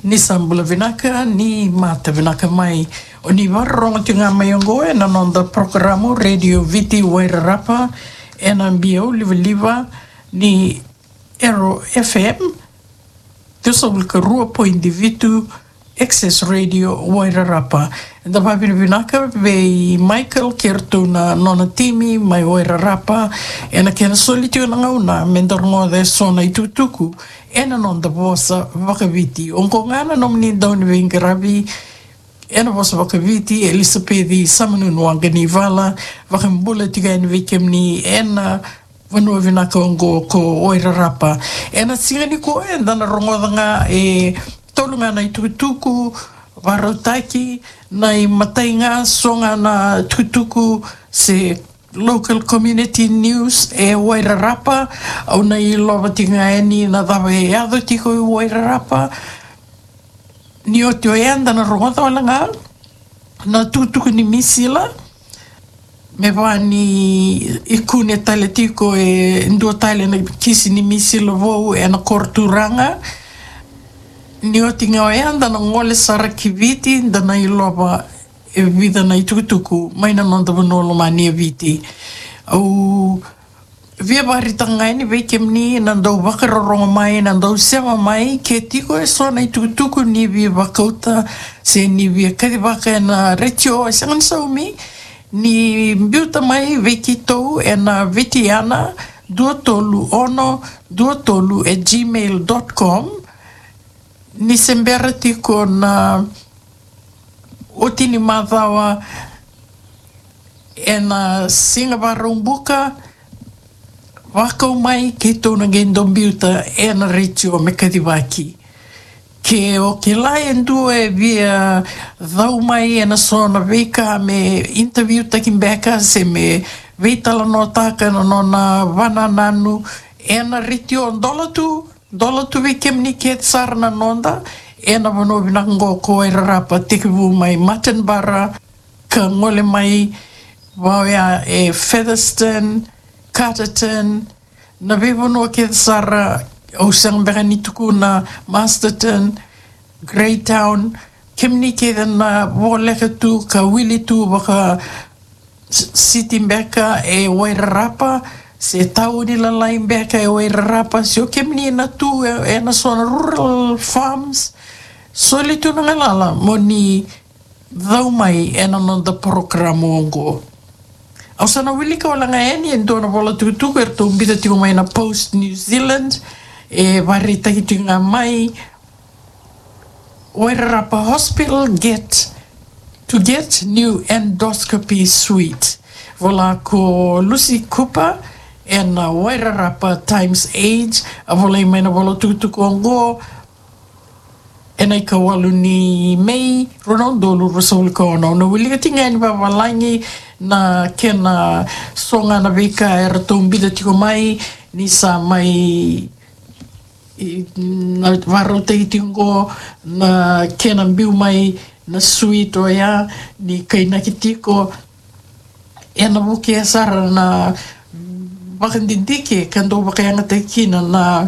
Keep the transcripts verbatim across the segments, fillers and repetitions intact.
ni sambula vinaka ni mata vinaka mai o ni warronga tinga mai ongo e na nonda programo Radio Viti Wairarapa e na mbio liva liva ni Ero F M tuso vulka rua point vitu Access Radio Wairarapa. Da papina vinaka vei Michael kerto na nona timi mai Wairarapa e na kena solitio na ngauna mendorongo de sona i tutuku e na nonda vosa vakaviti. Onko ngana nomni dauni vingaravi e na vosa vakaviti Elisabeth Samanunu Anganivala vakambula tiga ni vikemni e na vanua vinaka ongo ko Wairarapa. E na singani ko e dana rongodanga e tolunga na i tutuku warautaki na i matainga songa na tutuku se local community news e Wairarapa au na i lovatinga e ni na dawa e ado tiko i Wairarapa ni o teo e anda na rongoda walanga na tutuku ni misila me wani i kune tale tiko e ndua tale na kisi ni misila vou e na korturanga ni o tinga o e anda na ngole sarakiviti dana i loba e vida na i tukutuku mai na nonda vanolo mani e viti au via baritanga ni vekem ni na ndau wakaroronga mai na ndau sewa mai ke tiko e so na i tukutuku ni via wakauta se ni via kari waka e na retio e sangan saumi ni mbiuta mai veki tou e na vitiana dua tolu ono dua tolu e gmail dot com ni sembera tiko na otini madhawa e na singa warumbuka wakau mai ke tona gendombiuta e na ritio me kadiwaki ke o ke lai endu e via dhau mai e na sona veka me interview taking beka se me veitala no taka no na wana nanu e na ritio ndola tu dola tu vikem ni ket sarna nonda e na vano vinango ko Wairarapa tekevu mai Matenbara ka ngole mai wawea e Featherston, Carterton na vivano ket sara o sang bera ni tuku na Masterton, Greytown kem ni ket na woleka tu ka wili tu waka City Mbeka e Wairarapa se tau ni la lain beka e Wairarapa se o kemni na tu e na sona rural farms so li tu na ngalala mo ni dhau mai e na nonda programo ongo au sana wili ka wala nga eni e ndona wala tu tu er tu mbita tiko mai na Post New Zealand e warita hitu nga mai Wairarapa Hospital get to get new endoscopy suite wala ko Lucy Cooper and uh, Wairarapa Times Age a vola i maina wala tutuku ongo e nei ka walu ni mei ronondolu rasol ka ono na wili ka tinga ni wawalangi na kena songa na vika e ratombida tiko mai ni sa mai i, na warota i tingo na kena mbiu mai na suite o ya ni kainaki tiko e na wuki e sara na wakandindike kando wakayanga tekina na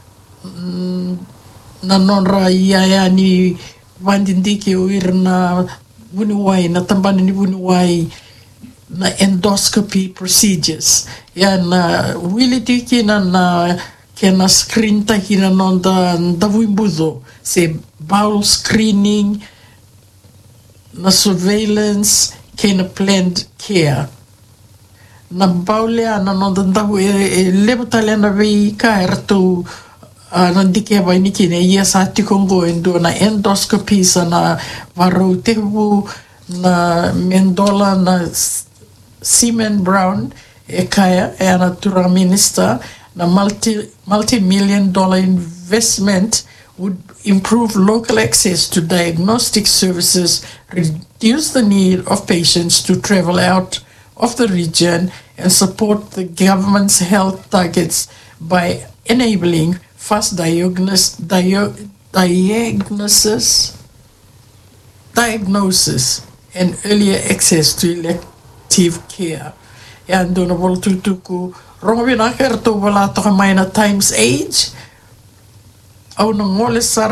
na nonra ia ya ni wandindike uir na wuniwai na tambana ni wuniwai na endoscopy procedures ya na wili tikina na kena screen takina nonda ndavuimbuzo se bowel screening na surveillance kena planned care na baulea na nonda ndavu e, e lebutale na vei ka ertu uh, na dike vai niki ne ia sa tikongo endo na endoscopy sa na varou tehu na mendola na Seaman Brown e kaya e ana tura minister na multi multi-million dollar investment would improve local access to diagnostic services, reduce the need of patients to travel out of the region, and support the government's health targets by enabling fast diagnosis, dio, diagnosis, diagnosis and earlier access to elective care. Yan doon na wala tutuku. Rongo binakar to wala to kamay na Times Age. Au nang ngoles sa